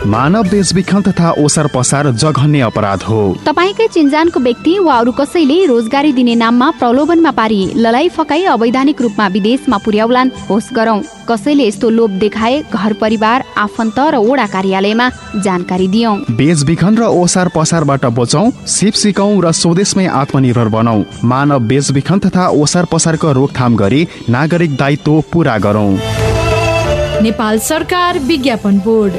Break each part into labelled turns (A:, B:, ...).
A: मानव बेचबिखन तथा ओसार पसार जघन्य अपराध हो।
B: तपाईकै चिन्जानको व्यक्ति वा अरू कसैले रोजगारी दिने नाममा प्रलोभनमा पारी ललाई फकाई अवैधानिक रूपमा विदेशमा पुर्याउलान् होस् गरौँ। कसैले यस्तो लोभ देखाए घर परिवार आफन्त र वडा कार्यालयमा जानकारी दियौं।
A: बेचबिखन र ओसार पसारबाट बचौं, सिप सिकौं र स्वदेशमै आत्मनिर्भर बनौं। मानव बेचबिखन तथा ओसार पसारको रोकथाम गरी नागरिक दायित्व पूरा गरौं।
C: नेपाल सरकार विज्ञापन बोर्ड।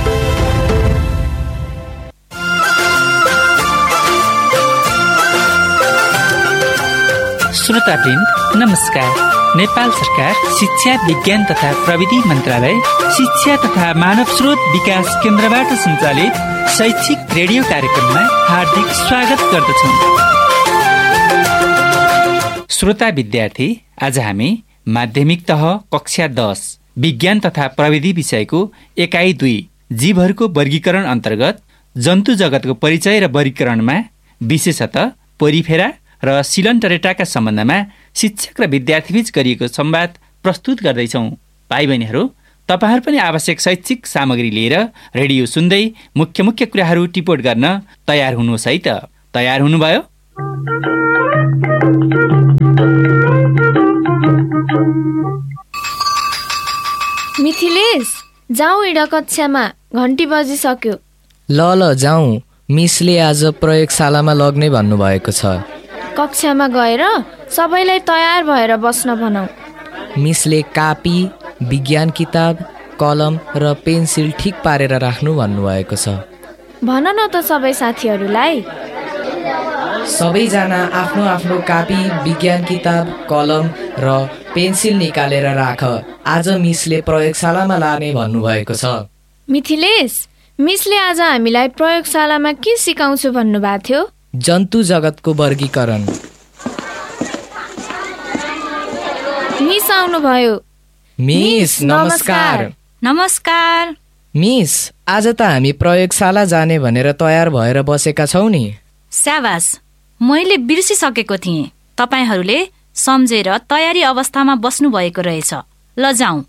D: श्रोतावृन्द नमस्कार। नेपाल सरकार शिक्षा विज्ञान तथा प्रविधि मन्त्रालय शिक्षा तथा मानव स्रोत विकास केन्द्रबाट सञ्चालित शैक्षिक रेडियो कार्यक्रममा हार्दिक स्वागत गर्दछौँ। श्रोता विद्यार्थी, आज हामी माध्यमिक तह कक्षा 10 विज्ञान तथा प्रविधि विषयको एकाइ 2 जीवहरूको वर्गीकरण अन्तर्गत जन्तु जगतको परिचय र वर्गीकरणमा विशेषतः पोरिफेरा र सिलन्टरेटाका सम्बन्धमा शिक्षक र विद्यार्थीबीच गरिएको संवाद प्रस्तुत गर्दैछौँ। भाइ बहिनीहरू, तपाईहरु पनि आवश्यक शैक्षिक सामग्री लिएर रेडियो सुन्दै मुख्य मुख्य कुराहरू टिपोट गर्न तयार हुनुहोस् है त। तयार हुनुभयो?
E: मिथिलेश, जाऊ इडा कक्षामा, घन्टी बजिसक्यो।
F: ल जाऊ। मिसले आज प्रयोगशालामा लग्ने भन्नुभएको छ।
E: कक्षामा गएर सबैलाई तयार भएर बस्न भनौ।
F: मिसले कापी, विज्ञान किताब, कलम र पेन्सिल ठिक पारेर राख्नु भन्नुभएको छ।
E: भन न त सबै साथीहरूलाई।
F: सबैजना आफ्नो आफ्नो कापी, विज्ञान किताब, कलम र पेन्सिल निकालेर राख। आज मिसले प्रयोगशालामा लाने भन्नुभएको छ।
E: मिथिलेश, मिसले आज हामीलाई प्रयोगशालामा के सिकाउँछु भन्नुभएको थियो?
F: जन्तु जगतको वर्गीकरण।
E: मिस आउनुभयो।
F: मिस नमस्कार।
C: नमस्कार।
F: मिस, आज त हामी प्रयोगशाला जाने भनेर तयार भएर बसेका छौ नि।
C: स्याबास, मैले बिर्सिसकेको थिएँ। तपाईहरूले सम्झेर तयारी अवस्थामा बस्नु भएको रहेछ। ल जाउँ।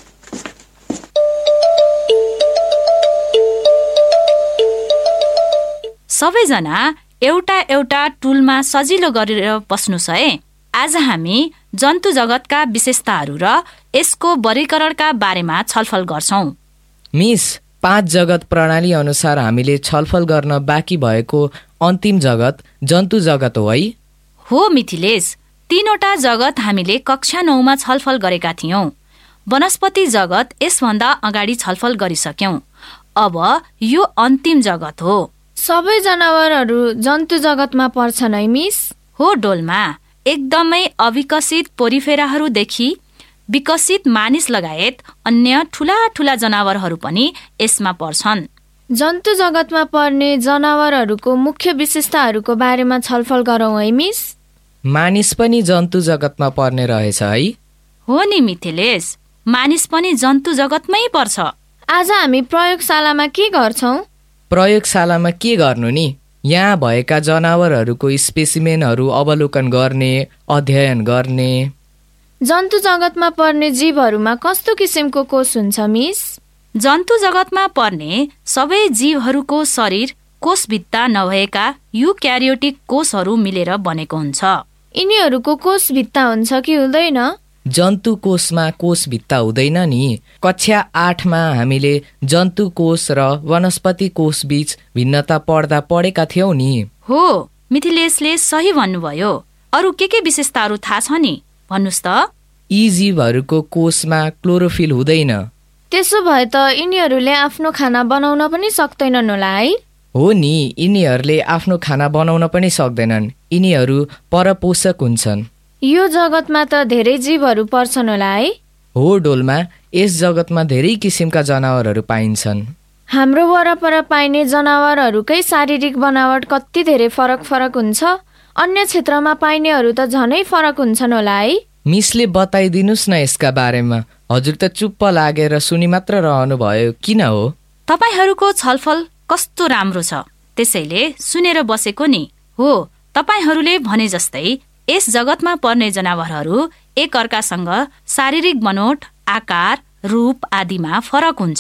C: सबैजना एउटा एउटा टुलमा सजिलो गरेर बस्नुस् है। आज हामी जन्तु जगतका विशेषताहरू र यसको वर्गीकरणका बारेमा छलफल गर्छौं।
F: मिस, 5 जगत प्रणाली अनुसार हामीले छलफल गर्न बाँकी भएको अन्तिम जगत जन्तु जगत हो है?
C: हो मिथिलेश, 3वटा जगत हामीले कक्षा 9 मा छलफल गरेका थियौं। वनस्पति जगत यसभन्दा अगाडि छलफल गरिसक्यौं। अब यो अन्तिम जगत हो।
E: सबै जनावरहरू जन्तु जगतमा पर्छन् है मिस?
C: हो डोल्मा, एकदमै अविकसित पोरिफेराहरूदेखि विकसित मानिस लगायत अन्य ठूला ठूला जनावरहरू पनि यसमा पर्छन्।
E: जन्तु जगतमा पर्ने जनावरहरूको मुख्य विशेषताहरूको बारेमा छलफल गरौँ है मिस?
F: मानिस पनि जन्तु जगतमा पर्ने रहेछ है?
C: हो नि मिथिलेश, मानिस पनि जन्तु जगतमै पर्छ।
E: आज हामी प्रयोगशालामा के गर्छौं?
F: प्रयोगशालामा के गर्नु नि? यहाँ भएका जनावरहरूको स्पेसिमेनहरू अवलोकन गर्ने, अध्ययन गर्ने।
E: जन्तु जगतमा पर्ने जीवहरूमा कस्तो किसिमको कोष हुन्छ मिस?
C: जन्तु जगतमा पर्ने सबै जीवहरूको शरीर कोषभित्ता नभएका युक्यारियोटिक कोषहरू मिलेर बनेको हुन्छ।
E: यिनीहरूको कोषभित्ता हुन्छ कि हुँदैन?
F: जन्तु कोषमा कोषभित्ता हुँदैन नि। कक्षा 8 मा हामीले जन्तु कोष र वनस्पति कोष बीच भिन्नता पढेका थियौं नि।
C: हो, मिथिलेशले सही भन्नुभयो। अरू के विशेषताहरू थाहा छ नि? भन्नुस् त।
F: यी जीवहरूको कोषमा क्लोरोफिल हुँदैन।
E: त्यसो भए त यिनीहरूले आफ्नो खाना बनाउन पनि सक्दैनन् होला है?
F: हो नि, यिनीहरूले आफ्नो खाना बनाउन पनि सक्दैनन्। यिनीहरू परपोषक हुन्छन्।
E: यो जगतमा त धेरै जीवहरू पर्छन् होला है?
F: हो डोल्मा, यस जगतमा धेरै किसिमका जनावरहरू पाइन्छन्।
E: हाम्रो वरपर पाइने जनावरहरूकै शारीरिक बनावट कति धेरै फरक हुन्छ। अन्य क्षेत्रमा पाइनेहरू त झनै फरक हुन्छन् होला है?
F: मिसले बताइदिनुस् न यसका बारेमा। हजुर त चुप्प लागेर सुनि मात्र रहनु भयो, किन हो?
C: तपाईहरूको छलफल कस्तो राम्रो छ, त्यसैले सुनेर बसेको नि हो। तपाईहरूले भने जस्तै यस जगतमा पर्ने जनावरहरू एक अर्कासँग शारीरिक बनोट, आकार, रूप आदिमा फरक हुन्छन्।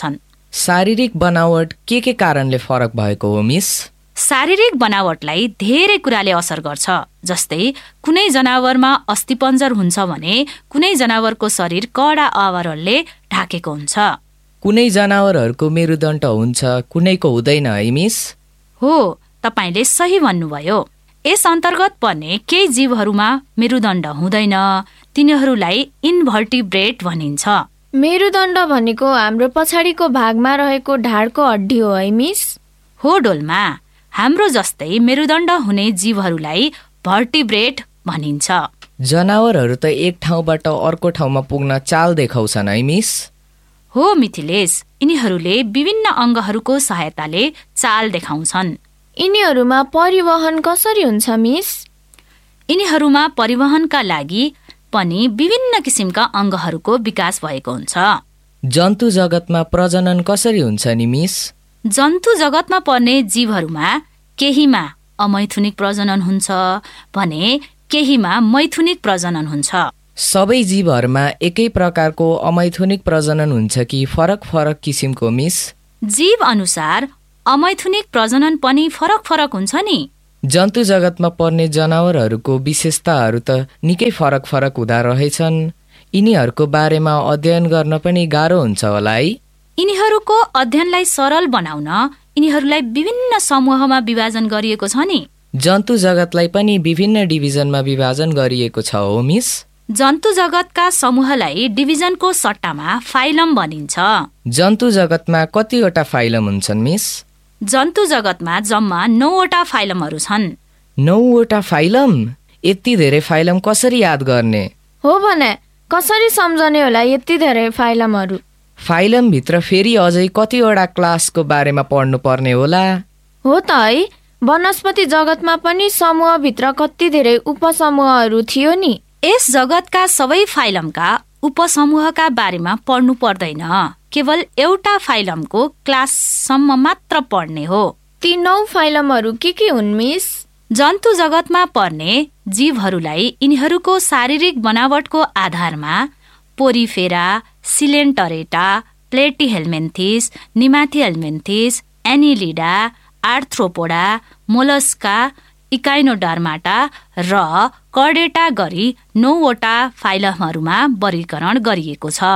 F: शारीरिक बनावट के कारणले फरक भएको हो मिस?
C: शारीरिक बनावटलाई धेरै कुराले असर गर्छ। जस्तै कुनै जनावरमा अस्थिपञ्जर हुन्छ भने कुनै जनावरको शरीर कडा आवरणले ढाकेको हुन्छ।
F: कुनै जनावरहरूको मेरुदण्ड हुन्छ, कुनैको हुँदैन है मिस?
C: हो, तपाईले सही भन्नुभयो। यस अन्तर्गत पर्ने केही जीवहरूमा मेरुदण्ड हुँदैन, तिनीहरूलाई इन्भर्टिब्रेट भनिन्छ।
E: मेरुदण्ड भनेको हाम्रो पछाडिको भागमा रहेको ढाडको हड्डी हो है मिस?
C: हो डोल्मा, हाम्रो जस्तै मेरुदण्ड हुने जीवहरूलाई भर्टिब्रेट भनिन्छ।
F: जनावरहरू त एक ठाउँबाट अर्को ठाउँमा पुग्न चाल देखाउँछन् है मिस?
C: हो मिथिलेश, यिनीहरूले विभिन्न अङ्गहरूको सहायताले चाल देखाउँछन्।
E: यिनीहरूमा परिवहन कसरी हुन्छ मिस?
C: यिनीहरूमा परिवहनका लागि पनि विभिन्न किसिमका अङ्गहरूको विकास भएको हुन्छ।
F: जन्तु जगतमा प्रजनन कसरी हुन्छ नि मिस?
C: जन्तु जगतमा पर्ने जीवहरूमा केहीमा अमैथुनिक प्रजनन हुन्छ भने केहीमा मैथुनिक प्रजनन हुन्छ।
F: सबै जीवहरूमा एकै प्रकारको अमैथुनिक प्रजनन हुन्छ कि फरक फरक किसिमको मिस?
C: जीव अनुसार अमैथुनिक प्रजनन पनि फरक फरक हुन्छ नि।
F: जन्तु जगतमा पर्ने जनावरहरूको विशेषताहरू त निकै फरक फरक हुँदा रहेछन्। यिनीहरूको बारेमा अध्ययन गर्न पनि गाह्रो हुन्छ होला है?
C: यिनीहरूको अध्ययनलाई सरल बनाउन यिनीहरूलाई विभिन्न समूहमा विभाजन गरिएको छ नि।
F: जन्तु जगतलाई पनि विभिन्न डिभिजनमा विभाजन गरिएको छ हो मिस?
C: जन्तु जगतका समूहलाई डिभिजनको सट्टामा फाइलम भनिन्छ।
F: जन्तु जगतमा कतिवटा फाइलम हुन्छन् मिस?
C: जन्तु जगतमा जम्मा 9वटा फाइलमहरू छन्।
F: 9वटा फाइलम? यति धेरै फाइलम कसरी याद गर्ने?
E: हो भने कसरी सम्झने होला यति धेरै फाइलमहरू?
F: फाइलम भित्र फेरि अझै कतिवटा क्लासको बारेमा पढ्नु पर्ने होला?
E: हो त है, वनस्पति जगतमा पनि समूहभित्र कति धेरै उपसमूहहरू थियो नि।
C: यस जगतका सबै फाइलमका उपसमूहका बारेमा पढ्नु पर्दैन, केवल एउटा फाइलमको क्लाससम्म मात्र पढ्ने हो।
E: ती 9 फाइलमहरू के हुन् मिस?
C: जन्तु जगतमा पर्ने जीवहरूलाई यिनीहरूको शारीरिक बनावटको आधारमा Porifera, सिलेन्टरेटा, प्लेटिहेल्मिन्थिस, निमाथिहेल्मिन्थिस, Annelida, arthropoda, Mollusca, Echinodermata र कर्डेटा गरी 9वटा फाइलमहरूमा वर्गीकरण गरिएको छ।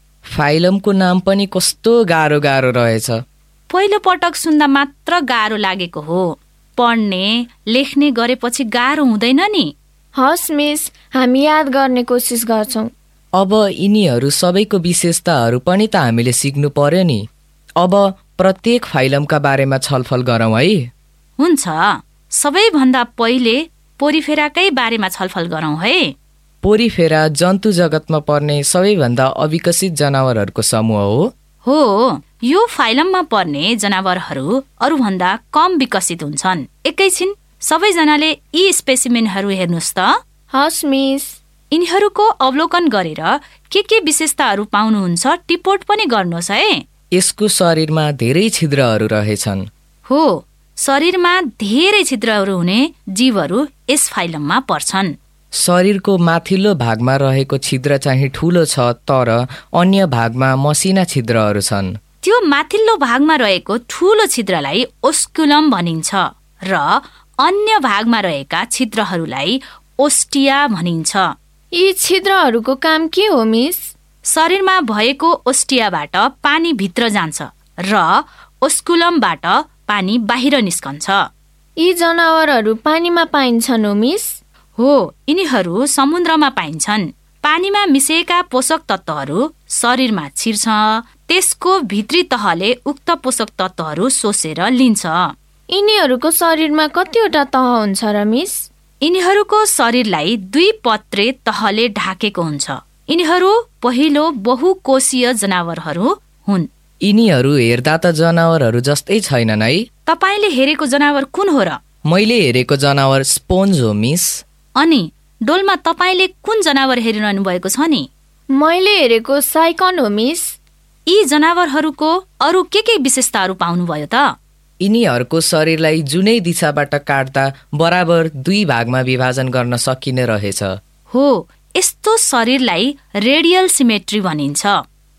F: फाइलमको नाम पनि कस्तो गाह्रो गाह्रो रहेछ।
C: पहिलो पटक सुन्दा मात्र गाह्रो लागेको हो, पढ्ने लेख्ने गरेपछि गाह्रो हुँदैन नि।
E: हस् मिस, हामी याद गर्ने कोसिस गर्छौँ।
F: अब यिनीहरू सबैको विशेषताहरू पनि त हामीले सिक्नु पर्यो नि। अब प्रत्येक फाइलमका बारेमा छलफल गरौँ है?
C: हुन्छ, सबैभन्दा पहिले पोरिफेराकै बारेमा छलफल गरौँ है।
F: पोरिफेरा जन्तु जगतमा पर्ने सबैभन्दा अविकसित जनावरहरूको समूह
C: हो। यो फाइलममा पर्ने जनावरहरू अरूभन्दा कम विकसित हुन्छन्। एकैछिन सबैजनाले यी स्पेसिमेनहरू हेर्नुहोस् त।
E: हस् मिस।
C: यिनीहरूको अवलोकन गरेर के विशेषताहरू पाउनुहुन्छ टिपोट पनि गर्नुहोस् है।
F: यसको शरीरमा धेरै छिद्रहरू रहेछन्।
C: हो, शरीरमा धेरै छिद्रहरू हुने जीवहरू यस फाइलममा पर्छन्।
F: शरीरको माथिल्लो भागमा रहेको छिद्र चाहिँ ठूलो छ, तर अन्य भागमा मसिना छिद्रहरू छन्।
C: त्यो माथिल्लो भागमा रहेको ठूलो छिद्रलाई ओस्कुलम भनिन्छ र अन्य भागमा रहेका छिद्रहरूलाई ओस्टिया भनिन्छ।
E: यी छिद्रहरूको काम के हो मिस?
C: शरीरमा भएको ओस्टियाबाट पानी भित्र जान्छ र ओस्कुलमबाट पानी बाहिर निस्कन्छ।
E: यी जनावरहरू पानीमा पाइन्छन् हो मिस?
C: हो, यिनीहरू समुद्रमा पाइन्छन्। पानीमा मिसिएका पोषक तत्त्वहरू शरीरमा छिर्छ, त्यसको भित्री तहले उक्त पोषक तत्त्वहरू सोसेर लिन्छ।
E: यिनीहरूको शरीरमा कतिवटा तह हुन्छ र मिस?
C: यिनीहरूको शरीरलाई 2 पत्रे तहले ढाकेको हुन्छ। यिनीहरू पहिलो बहुकोशीय जनावरहरू हुन्।
F: यिनीहरू हेर्दा त जनावरहरू जस्तै छैनन् है।
C: तपाईले हेरेको जनावर कुन हो र?
F: मैले हेरेको जनावर स्पोन्ज हो मिस।
C: अनि डोलमा तपाईले कुन जनावर हेरिरहनु भएको छ नि?
E: मैले हेरेको साइकन हो मिस।
C: यी जनावरहरूको अरू के विशेषताहरू पाउनुभयो त?
F: यिनीहरूको शरीरलाई जुनै दिशाबाट काट्दा बराबर 2 भागमा विभाजन गर्न सकिने रहेछ।
C: हो, यस्तो शरीरलाई रेडियल सिमेट्री भनिन्छ।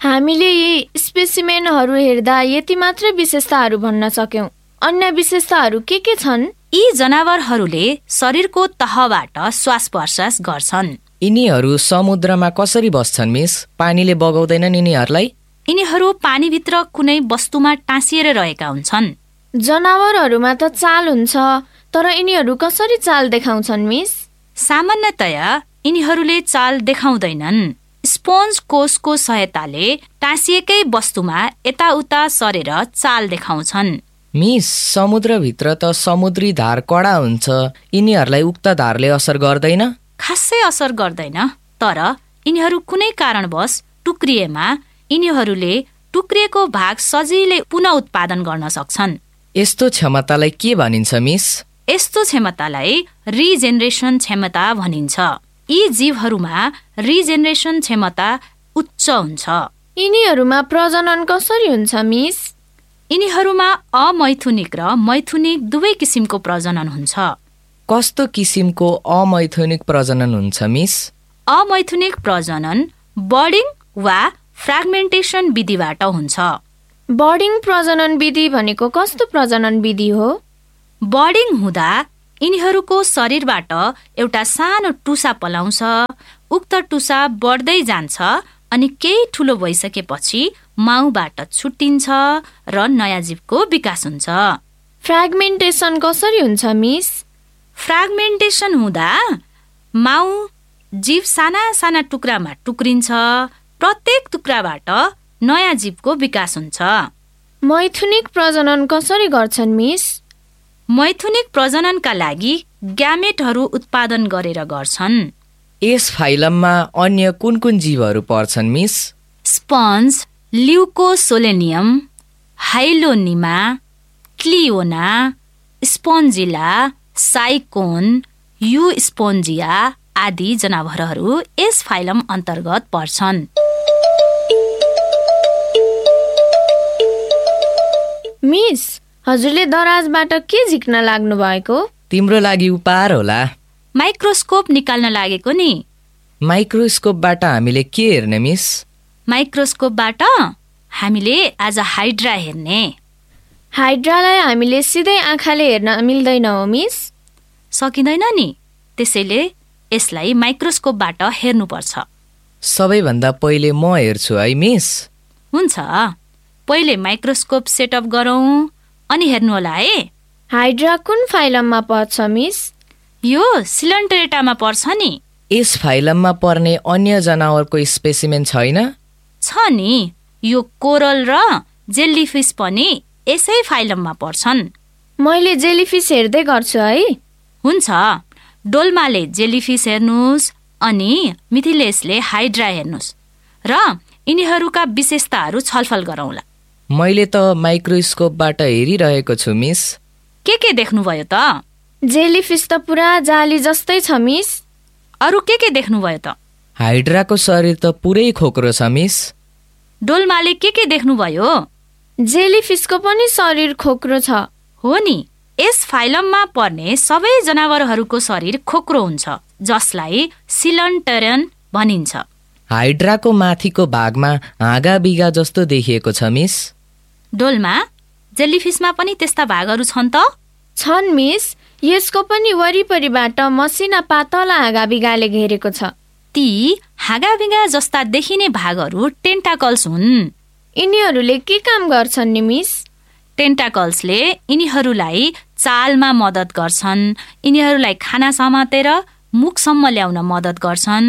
E: हामीले यी स्पेसिमेनहरू हेर्दा यति मात्रै विशेषताहरू भन्न सक्यौं। अन्य विशेषताहरू के छन्?
C: यी जनावरहरूले शरीरको तहबाट श्वास प्रश्वास गर्छन्।
F: यिनीहरू समुद्रमा कसरी बस्छन् मिस? पानीले बगाउँदैनन् यिनीहरूलाई?
C: यिनीहरू पानीभित्र कुनै वस्तुमा टाँसिएर रहेका हुन्छन्।
E: जनावरहरूमा त चाल हुन्छ, तर यिनीहरू कसरी चाल देखाउँछन् मिस?
C: सामान्यतया यिनीहरूले चाल देखाउँदैनन्। स्पोन्ज कोषको सहायताले टाँसिएकै वस्तुमा यताउता सरेर चाल देखाउँछन्।
F: मिस, समुद्रभित्र त समुद्री धार कडा हुन्छ, यिनीहरूलाई उक्त धारले असर गर्दैन?
C: खासै असर गर्दैन, तर यिनीहरू कुनै कारणवश टुक्रिएमा यिनीहरूले टुक्रिएको भाग सजिलै पुनः उत्पादन गर्न सक्छन्।
F: यस्तो क्षमतालाई के भनिन्छ मिस?
C: यस्तो क्षमतालाई रिजेनरेसन क्षमता भनिन्छ। यी जीवहरूमा रिजेनरेसन क्षमता उच्च हुन्छ।
E: यिनीहरूमा प्रजनन कसरी हुन्छ मिस?
C: यिनीहरूमा अमैथुनिक र मैथुनिक दुवै किसिमको प्रजनन हुन्छ।
F: कस्तो किसिमको अमैथुनिक प्रजनन हुन्छ मिस?
C: अमैथुनिक प्रजनन बर्डिङ वा फ्र्यागमेन्टेसन विधिबाट हुन्छ।
E: बर्डिङ प्रजनन विधि भनेको कस्तो प्रजनन विधि हो?
C: बर्डिङ हुँदा यिनीहरूको शरीरबाट एउटा सानो टुसा पलाउँछ। उक्त टुसा बढ्दै जान्छ अनि केही ठुलो भइसकेपछि माउबाट छुट्टिन्छ र नयाँ जीवको विकास हुन्छ।
E: फ्र्यागमेन्टेसन कसरी हुन्छ मिस?
C: फ्र्यागमेन्टेसन हुँदा माउ जीव साना साना टुक्रामा टुक्रिन्छ। प्रत्येक टुक्राबाट नयाँ जीवको विकास हुन्छ।
E: मैथुनिक प्रजनन कसरी गर्छन् मिस?
C: मैथुनिक प्रजननका लागि ग्यामेटहरू उत्पादन गरेर गर्छन्।
F: यस फाइलममा अन्य कुन कुन जीवहरू पर्छन् मिस?
C: स्पन्ज, ल्युकोसोलेनियम, हाइलोनिमा, क्लियोना, स्पोन्जिला, साइकोन, युस्पोन्जिया आदि जनावरहरू यस फाइलम अन्तर्गत पर्छन्।
E: मिस, हजुरले दराजबाट के झिक्न लाग्नु भएको?
F: तिम्रो लागि उपहार होला।
C: माइक्रोस्कोप निकाल्न लागेको नि।
F: माइक्रोस्कोपबाट हामीले के हेर्ने मिस?
C: माइक्रोस्कोपबाट हामीले आज हाइड्रा हेर्ने।
E: हाइड्रालाई हामीले सिधै आँखाले हेर्न मिल्दैन हो मिस?
C: सकिँदैन नि, त्यसैले यसलाई माइक्रोस्कोपबाट हेर्नुपर्छ।
F: सबैभन्दा पहिले म हेर्छु है मिस?
C: हुन्छ, पहिले माइक्रोस्कोप सेटअप गरौँ अनि हेर्नु होला है।
E: हाइड्रा कुन फाइलममा पर्छ मिस?
C: यो सिलन्टरेटामा पर्छ नि।
F: यस फाइलममा पर्ने अन्य जनावरको स्पेसिमेन छैन?
C: छ नि, यो कोरल र जेलीफिस पनि यसै फाइलममा पर्छन्।
E: मैले जेलीफिस हेर्दै गर्छु है।
C: हुन्छ, डोल्माले जेलीफिस हेर्नुहोस् अनि मिथिलेसले हाइड्रा हेर्नुहोस् र यिनीहरूका विशेषताहरू छलफल गरौँला।
F: मैले त माइक्रोस्कोपबाट हेरिरहेको छु मिस।
C: के देख्नुभयो त?
E: जेलीफिस त पुरा जाली जस्तै छ मिस।
C: अरू के देख्नुभयो त?
F: हाइड्राको शरीर त पुरै खोक्रो छ मिस।
C: डोल्माले के देख्नुभयो?
E: जेलीफिसको पनि शरीर खोक्रो छ।
C: हो नि, यस फाइलममा पर्ने सबै जनावरहरूको शरीर खोक्रो हुन्छ, जसलाई सिलन्टरेन भनिन्छ।
F: हाइड्राको माथिको भागमा हाँगा बिगा जस्तो देखिएको छ मिस।
C: डोल्मा, जेलीफिसमा पनि त्यस्ता भागहरू छन् त?
E: छन् मिस, यसको पनि वरिपरिबाट मसिना पातला हाँगा बिगाले घेरेको छ।
C: ती हाँगा बिगा जस्ता देखिने भागहरू टेन्टाकल्स हुन्।
E: यिनीहरूले के काम गर्छन् नि मिस?
C: टेन्टाकल्सले यिनीहरूलाई चालमा मद्दत गर्छन्, यिनीहरूलाई खाना समातेर मुखसम्म ल्याउन मद्दत गर्छन्।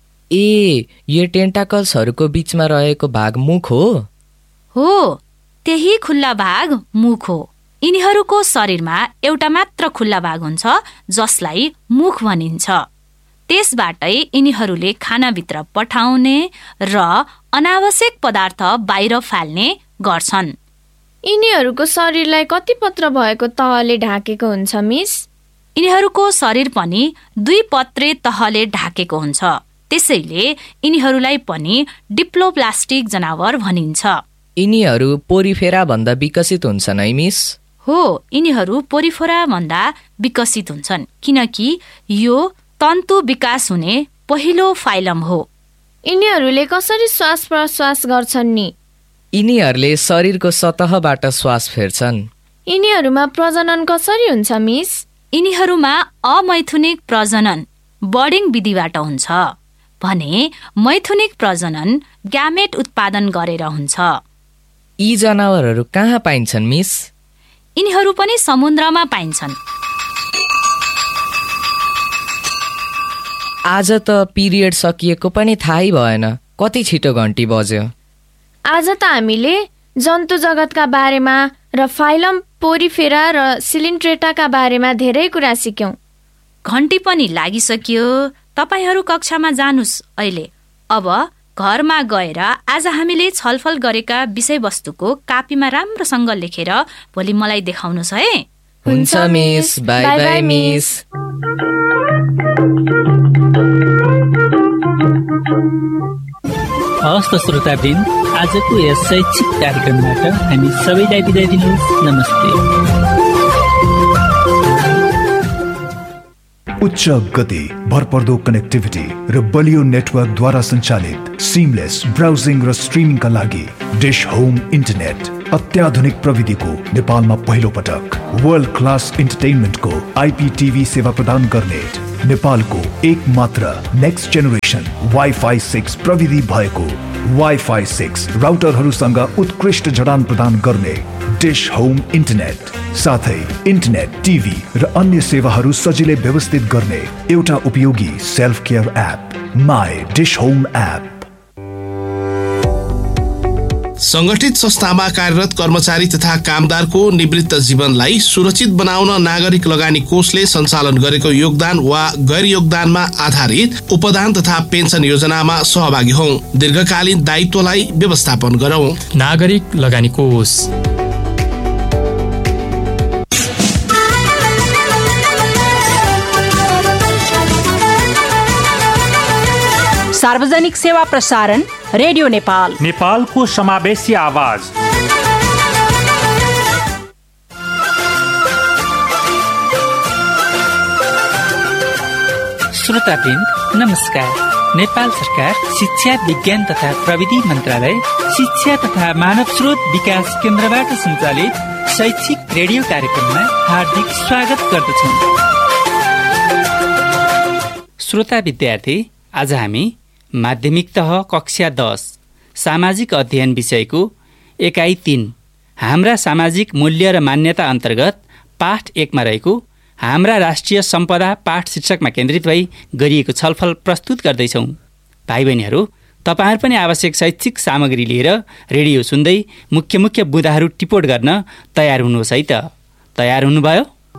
F: यो टेन्टाकल्सहरूको बीचमा रहेको भाग मुख हो?
C: हो, त्यही खुल्ला भाग मुख हो। यिनीहरूको शरीरमा एउटा मात्र खुल्ला भाग हुन्छ, जसलाई मुख भनिन्छ। त्यसबाटै यिनीहरूले खानाभित्र पठाउने र अनावश्यक पदार्थ बाहिर फाल्ने गर्छन्।
E: यिनीहरूको शरीरलाई कति पत्र भएको तहले ढाकेको हुन्छ मिस?
C: यिनीहरूको शरीर पनि 2 पत्रे तहले ढाकेको हुन्छ, त्यसैले यिनीहरूलाई पनि डिप्लोप्लास्टिक जनावर भनिन्छ।
F: यिनीहरू पोरिफेरा भन्दा विकसित हुन्छन् है मिस?
C: हो, यिनीहरू पोरिफेरा भन्दा विकसित हुन्छन्, किनकि यो तन्तु विकास हुने पहिलो फाइलम हो।
E: यिनीहरूले कसरी श्वास प्रश्वास गर्छन् नि?
F: यिनीहरूले शरीरको सतहबाट श्वास फेर्छन्।
E: यिनीहरूमा प्रजनन कसरी हुन्छ मिस?
C: यिनीहरूमा अमैथुनिक प्रजनन बर्डिङ विधिबाट हुन्छ भने मैथुनिक प्रजनन ग्यामेट उत्पादन गरेर हुन्छ।
F: यी जनावरहरू कहाँ पाइन्छन् मिस?
C: यिनीहरू पनि समुद्रमा पाइन्छन्।
F: आज त पिरियड सकिएको पनि थाहै भएन, कति छिटो घन्टी बज्यो।
E: आज त हामीले जन्तु जगतका बारेमा र फाइलम पोरिफेरा र सिलिन्ट्रेटाका बारेमा धेरै कुरा सिक्यौं।
C: घन्टी पनि लागिसक्यो। तपाईहरू कक्षामा जानुस् अहिले। अब घरमा गएर आज हामीले छलफल गरेका विषयवस्तुको कापीमा राम्रोसँग लेखेर भोलि मलाई देखाउनुहोस् है।
F: हुन्छ मिस। By by miss.
G: हवस् त श्रोतावृन्द, आजको यस शैक्षिक कार्यक्रमबाट हामी सबैलाई बिदा दिनुहोस्। नमस्ते।
H: उच्च गति, भरपर्दो कनेक्टिभिटी र बलियो नेटवर्कद्वारा सञ्चालित सिमलेस ब्राउजिङ र स्ट्रिमिङका लागि डिश होम इन्टरनेट अत्याधुनिक प्रविधिको नेपालमा पहिलो पटक वर्ल्ड क्लास इन्टरटेनमेन्टको IPTV सेवा प्रदान गर्ने नेपालको एक मात्र नेक्स्ट जेनेरेसन वाइफाई 6 प्रविधि भएको वाइफाई 6 राउटरहरूसँग उत्कृष्ट जडान प्रदान गर्ने डिश होम इन्टरनेट साथै इन्टरनेट, टिभी र अन्य सेवाहरू सजिलै व्यवस्थित गर्ने एउटा उपयोगी self care app my dish home app.
I: संगठित संस्थामा कार्यरत कर्मचारी तथा कामदारको निवृत्त जीवनलाई सुरक्षित बनाउन नागरिक लगानी कोषले सञ्चालन गरेको योगदान वा गैर योगदानमा आधारित उपदान तथा पेन्सन योजनामा सहभागी हौं। दीर्घकालीन दायित्वलाई व्यवस्थापन गरौं।
J: नागरिक लगानी कोष।
K: सार्वजनिक सेवा प्रसारण रेडियो नेपाल,
L: नेपालको समावेशी आवाज।
D: श्रोतावृन्द नमस्कार। नेपाल सरकार शिक्षा, विज्ञान तथा प्रविधि मन्त्रालय, शिक्षा तथा मानव स्रोत विकास केन्द्रबाट सञ्चालित शैक्षिक रेडियो कार्यक्रममा हार्दिक स्वागत गर्दछौँ। श्रोता विद्यार्थी, आज हामी माध्यमिक तह कक्षा 10 सामाजिक अध्ययन विषयको एकाइ 3 हाम्रा सामाजिक मूल्य र मान्यता अन्तर्गत पाठ 1 मा रहेको हाम्रा राष्ट्रिय सम्पदा पाठ शीर्षकमा केन्द्रित भई गरिएको छलफल प्रस्तुत गर्दैछौँ। भाइ बहिनीहरू, तपाईहरु पनि आवश्यक शैक्षिक सामग्री लिएर रेडियो सुन्दै मुख्य मुख्य बुँदाहरू टिपोट गर्न तयार हुनुहोस् है त। तयार हुनुभयो?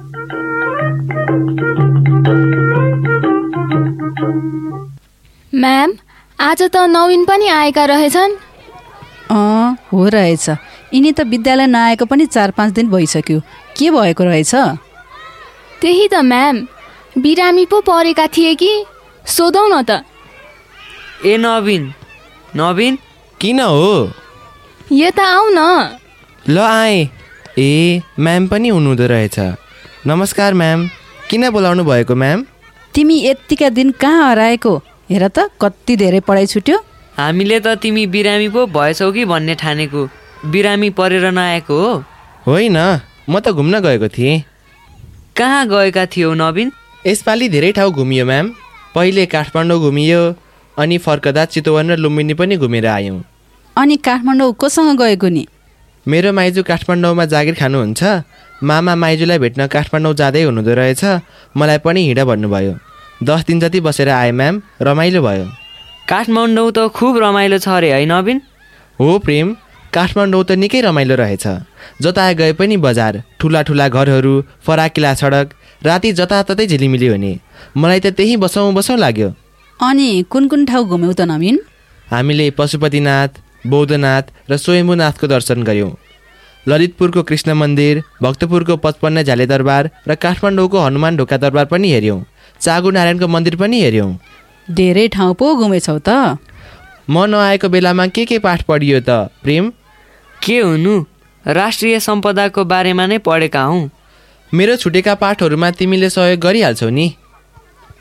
E: म्याम, आज त नवीन पनि आएका रहेछन्।
K: हो रहेछ। यिनी त विद्यालय नआएको पनि 4-5 दिन भइसक्यो। के भएको रहेछ?
E: त्यही त म्याम, बिरामी पो परेका थिए कि। सोधौँ न त।
M: ए नवीन
N: किन हो?
E: यता आऊ न।
N: ल आए। ए म्याम पनि हुनुहुँदो रहेछ। नमस्कार म्याम, किन बोलाउनु भएको म्याम?
K: तिमी यतिका दिन कहाँ हराएको? हेर त कति धेरै पढाइ छुट्यो।
M: हामीले त तिमी बिरामी पो भएछौ कि भन्ने ठानेको। बिरामी परेर नआएको हो?
N: होइन, म त घुम्न गएको थिएँ।
M: कहाँ गएका थियौ नवीन?
N: यसपालि धेरै ठाउँ घुमियो म्याम। पहिले काठमाडौँ घुमियो, अनि फर्कदा चितवन र लुम्बिनी पनि घुमेर आयौँ।
K: अनि काठमाडौँ कोसँग गएको नि?
N: मेरो माइजू काठमाडौँमा जागिर खानुहुन्छ। मामा माइजूलाई भेट्न काठमाडौँ जाँदै हुनुहुँदो रहेछ। मलाई पनि हिँड भन्नुभयो। 10 दिन जति बसेर आए म्याम। रमाइलो भयो।
M: काठमाडौँ त खुब रमाइलो छ अरे है नवीन?
N: हो प्रेम, काठमाडौँ त निकै रमाइलो रहेछ। जता गए पनि बजार, ठुला ठुला घरहरू, फराकिला सडक, राति जताततै झिलिमिली हुने। मलाई त त्यही बसौँ लाग्यो।
K: अनि कुन कुन ठाउँ घुम्यौ त नवीन?
N: हामीले पशुपतिनाथ, बौद्धनाथ र स्वयम्भूनाथको दर्शन गऱ्यौँ। ललितपुरको कृष्ण मन्दिर, भक्तपुरको 55 झाले दरबार र काठमाडौँको हनुमान ढोका दरबार पनि हेऱ्यौँ। चागु नारायणको मन्दिर पनि हेऱ्यौँ।
K: धेरै ठाउँ पो घुमेछौ त।
N: म नआएको बेलामा के पाठ पढियो त प्रेम?
M: के हुनु, राष्ट्रिय सम्पदाको बारेमा नै पढेका हौँ।
N: मेरो छुटेका पाठहरूमा तिमीले सहयोग गरिहाल्छौ नि?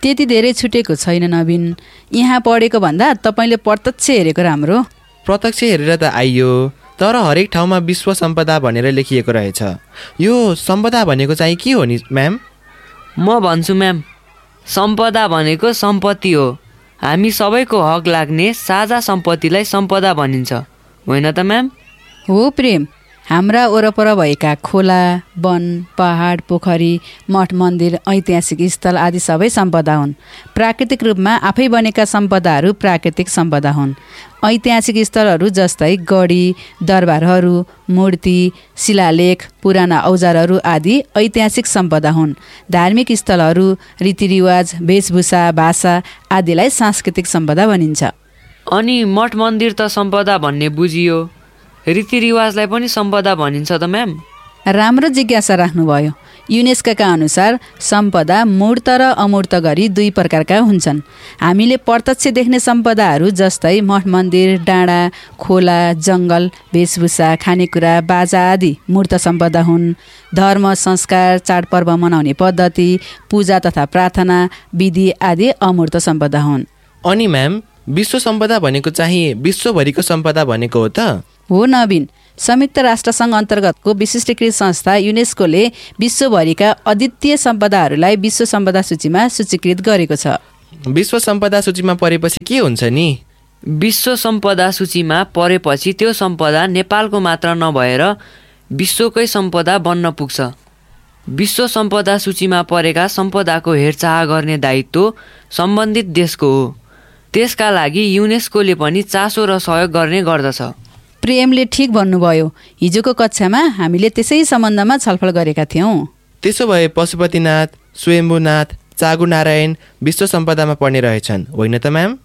K: त्यति धेरै छुटेको छैन नवीन। यहाँ पढेको भन्दा तपाईँले प्रत्यक्ष हेरेको राम्रो।
N: प्रत्यक्ष हेरेर त आइयो, तर हरेक ठाउँमा विश्व सम्पदा भनेर लेखिएको रहेछ। यो सम्पदा भनेको चाहिँ के हो नि म्याम?
M: म भन्छु म्याम, सम्पदा भनेको सम्पत्ति हो। हामी सबैको हक लाग्ने साझा सम्पत्तिलाई सम्पदा भनिन्छ, होइन त म्याम?
K: हो प्रेम, हाम्रा वरपर भएका खोला, वन, पहाड, पोखरी, मठ मन्दिर, ऐतिहासिक स्थल आदि सबै सम्पदा हुन्। प्राकृतिक रूपमा आफै बनेका सम्पदाहरू प्राकृतिक सम्पदा हुन्। ऐतिहासिक स्थलहरू जस्तै गढी, दरबारहरू, मूर्ति, शिलालेख, पुराना औजारहरू आदि ऐतिहासिक सम्पदा हुन्। धार्मिक स्थलहरू, रीतिरिवाज, वेशभूषा, भाषा आदिलाई सांस्कृतिक सम्पदा भनिन्छ।
M: अनि मठ मन्दिर त सम्पदा भन्ने बुझियो, रीतिरिवाजलाई पनि सम्पदा भनिन्छ त म्याम?
K: राम्रो जिज्ञासा राख्नुभयो। युनेस्कोका अनुसार सम्पदा मूर्त र अमूर्त गरी दुई प्रकारका हुन्छन्। हामीले प्रत्यक्ष देख्ने सम्पदाहरू जस्तै मठ मन्दिर, डाँडा, खोला, जङ्गल, वेशभूषा, खानेकुरा, बाजा आदि मूर्त सम्पदा हुन्। धर्म, संस्कार, चाडपर्व मनाउने पद्धति, पूजा तथा प्रार्थना, विधि आदि अमूर्त सम्पदा हुन्।
N: अनि म्याम, विश्व सम्पदा भनेको चाहिँ विश्वभरिको सम्पदा भनेको हो त?
K: हो नवीन, संयुक्त राष्ट्रसङ्घ अन्तर्गतको विशिष्टीकृत संस्था युनेस्कोले विश्वभरिका अद्वितीय सम्पदाहरूलाई विश्व सम्पदा सूचीमा सूचीकृत गरेको छ।
N: विश्व सम्पदा सूचीमा परेपछि के हुन्छ नि?
M: विश्व सम्पदा सूचीमा परेपछि त्यो सम्पदा नेपालको मात्र नभएर विश्वकै सम्पदा बन्न पुग्छ। विश्व सम्पदा सूचीमा परेका सम्पदाको हेरचाह गर्ने दायित्व सम्बन्धित देशको हो। त्यसका लागि युनेस्कोले पनि चासो र सहयोग गर्ने गर्दछ।
K: प्रेमले ठिक भन्नुभयो। हिजोको कक्षामा हामीले त्यसै सम्बन्धमा छलफल गरेका थियौँ।
N: त्यसो भए पशुपतिनाथ, स्वयम्भूनाथ, चागुनारायण विश्व सम्पदामा पर्ने रहेछन्, होइन त म्याम?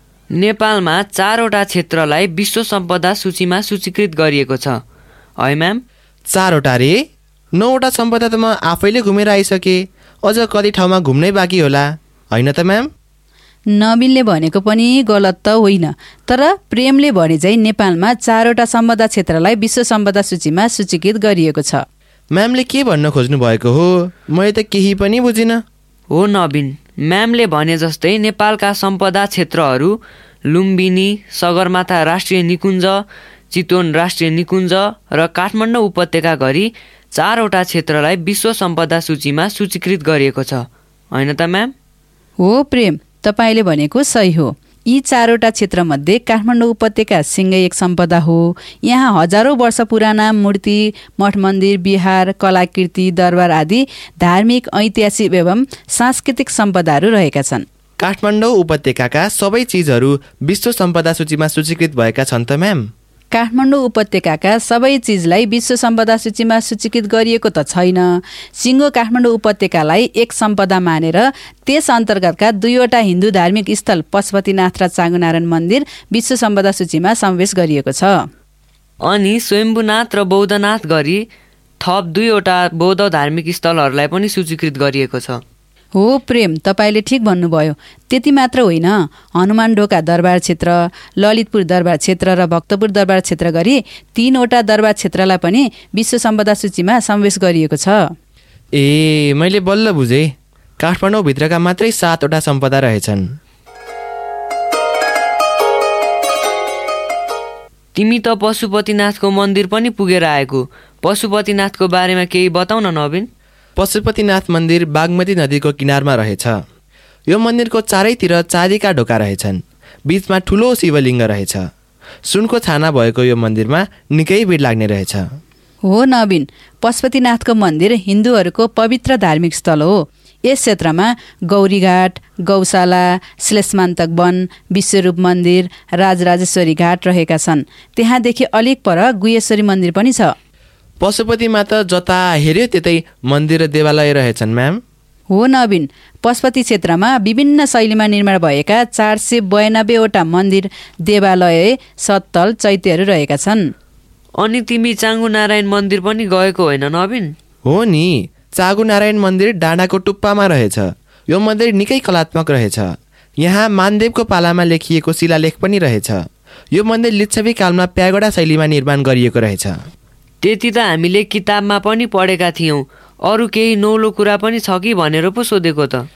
M: नेपालमा 4वटा क्षेत्रलाई विश्व सम्पदा सूचीमा सूचीकृत गरिएको छ, है म्याम?
N: 4वटा रे? 9वटा सम्पदा त म आफैले घुमेर आइसके, अझ कति ठाउँमा घुम्नै बाँकी होला, होइन त म्याम?
K: नवीनले भनेको पनि गलत त होइन, तर प्रेमले भने चाहिँ नेपालमा 4वटा सम्पदा क्षेत्रलाई विश्व सम्पदा सूचीमा सूचीकृत गरिएको छ।
N: म्यामले के भन्न खोज्नु भएको हो? मैले त केही पनि बुझिनँ।
M: हो नवीन, म्यामले भने जस्तै नेपालका सम्पदा क्षेत्रहरू लुम्बिनी, सगरमाथा राष्ट्रिय निकुञ्ज, चितवन राष्ट्रिय निकुञ्ज र काठमाडौँ उपत्यका गरी 4वटा क्षेत्रलाई विश्व सम्पदा सूचीमा सूचीकृत गरिएको छ, होइन त म्याम?
K: हो प्रेम, तपाईँले भनेको सही हो। यी 4वटा क्षेत्रमध्ये काठमाडौँ उपत्यका सिंगै एक सम्पदा हो। यहाँ हजारौँ वर्ष पुराना मूर्ति, मठ मन्दिर, विहार, कलाकृति, दरबार आदि धार्मिक, ऐतिहासिक एवं सांस्कृतिक सम्पदाहरू रहेका छन्।
N: काठमाडौँ उपत्यकाका सबै चिजहरू विश्व सम्पदा सूचीमा सूचीकृत भएका छन् त म्याम?
K: काठमाडौँ उपत्यकाका सबै चिजलाई विश्व सम्पदा सूचीमा सूचीकृत गरिएको त छैन। सिङ्गो काठमाडौँ उपत्यकालाई एक सम्पदा मानेर त्यस अन्तर्गतका 2वटा हिन्दू धार्मिक स्थल पशुपतिनाथ र चागुनारायण मन्दिर विश्व सम्पदा सूचीमा समावेश गरिएको छ।
M: अनि स्वयम्भूनाथ र बौद्धनाथ गरी थप 2वटा बौद्ध धार्मिक स्थलहरूलाई पनि सूचीकृत गरिएको छ।
K: हो प्रेम, तपाईँले ठिक भन्नुभयो। त्यति मात्र होइन, हनुमान ढोका दरबार क्षेत्र, ललितपुर दरबार क्षेत्र र भक्तपुर दरबार क्षेत्र गरी 3वटा दरबार क्षेत्रलाई पनि विश्व सम्पदा सूचीमा समावेश गरिएको छ।
N: ए, मैले बल्ल बुझेँ। काठमाडौँ भित्रका मात्रै 7वटा सम्पदा रहेछन्।
M: तिमी त पशुपतिनाथको मन्दिर पनि पुगेर आएको। पशुपतिनाथको बारेमा केही बताउन नवीन।
N: पशुपतिनाथ मन्दिर बागमती नदीको किनारमा रहेछ। यो मन्दिरको चारैतिर चाँदीका ढोका रहेछन्। बीचमा ठुलो शिवलिङ्ग रहेछ। सुनको छाना भएको यो मन्दिरमा निकै भिड लाग्ने रहेछ।
K: हो नवीन, पशुपतिनाथको मन्दिर हिन्दूहरूको पवित्र धार्मिक स्थल हो। यस क्षेत्रमा गौरीघाट, गौशाला, श्लेषमान्तक वन, विश्वरूप मन्दिर, राजराजेश्वरी घाट रहेका छन्। त्यहाँदेखि अलिक पर गुहेश्वरी मन्दिर पनि छ।
N: पशुपतिमा त जता हेऱ्यो त्यतै मन्दिर र देवालय रहेछन् म्याम?
K: हो नवीन, पशुपति क्षेत्रमा विभिन्न शैलीमा निर्माण भएका 492वटा मन्दिर, देवालय, सत्तल, चैत्यहरू रहेका छन्।
M: अनि तिमी चागुनारायण मन्दिर पनि गएको होइन नवीन?
N: हो नि, चागुनारायण मन्दिर डाँडाको टुप्पामा रहेछ। यो मन्दिर निकै कलात्मक रहेछ। यहाँ मानदेवको पालामा लेखिएको शिलालेख पनि रहेछ। यो मन्दिर लिच्छवी कालमा प्यागोडा शैलीमा निर्माण गरिएको रहेछ।
M: त्यति त हामीले किताबमा पनि पढेका थियौँ। अरू केही नौलो कुरा पनि छ कि भनेर पो सोधेको त।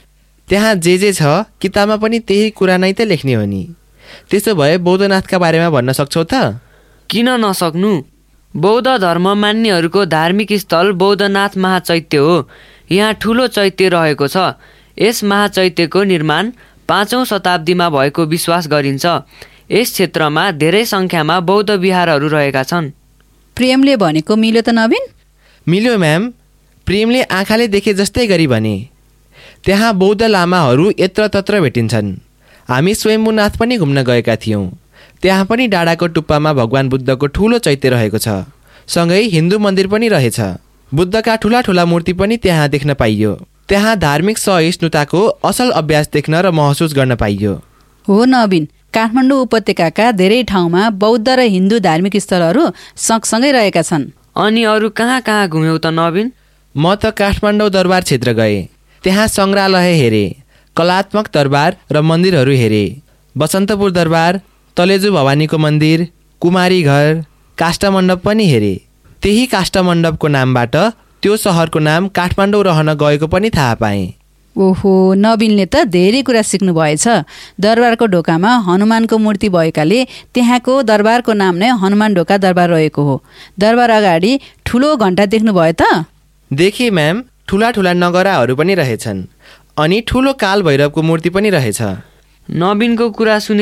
N: त्यहाँ जे छ किताबमा पनि त्यही कुरा नै त लेख्ने हो नि। त्यसो भए बौद्धनाथका बारेमा भन्न सक्छौ त?
M: किन नसक्नु? बौद्ध धर्म मान्नेहरूको धार्मिक स्थल बौद्धनाथ महाचैत्य हो। यहाँ ठुलो चैत्य रहेको छ। यस महाचैत्यको निर्माण 5औं शताब्दीमा भएको विश्वास गरिन्छ। यस क्षेत्रमा धेरै सङ्ख्यामा बौद्ध विहारहरू रहेका छन्।
K: प्रेमले भनेको मिल्यो त नवीन?
N: मिल्यो म्याम। प्रेमले आँखाले देखे जस्तै गरी भने। त्यहाँ बौद्ध लामाहरू यत्रतत्र भेटिन्छन्। हामी स्वयम्भूनाथ पनि घुम्न गएका थियौँ। त्यहाँ पनि डाँडाको टुप्पामा भगवान बुद्धको ठुलो चैत्य रहेको छ। सँगै हिन्दू मन्दिर पनि रहेछ। बुद्धका ठुला ठुला मूर्ति पनि त्यहाँ देख्न पाइयो। त्यहाँ धार्मिक सहिष्णुताको असल अभ्यास देख्न र महसुस गर्न पाइयो।
K: हो नवीन, काठमाडौँ उपत्यकाका धेरै ठाउँमा बौद्ध र हिन्दू धार्मिक स्थलहरू सँगसँगै रहेका छन्।
M: अनि अरू कहाँ कहाँ घुम्यौ त नवीन?
N: म त काठमाडौँ दरबार क्षेत्र गएँ। त्यहाँ सङ्ग्रहालय हेरेँ, कलात्मक दरबार र मन्दिरहरू हेरेँ। बसन्तपुर दरबार, तलेजु भवानीको मन्दिर, कुमारी घर, काष्ठमण्डप पनि हेरेँ। त्यही काष्ठमण्डपको नामबाट त्यो सहरको नाम काठमाडौँ रहन गएको पनि थाहा पाएँ।
K: ओहो, नवीनले त धेरै कुरा सिक्नु भएछ। दरबारको ढोकामा हनुमानको मूर्ति भएकाले त्यहाँको दरबारको नाम नै हनुमान ढोका दरबार रहेको हो। दरबार अगाडि ठुलो घण्टा देख्नुभयो त?
N: देखेँ म्याम। ठुला ठुला नगराहरू पनि रहेछन् अनि ठुलो काल भैरवको मूर्ति पनि रहेछ।
M: नवीनको कुरा सुने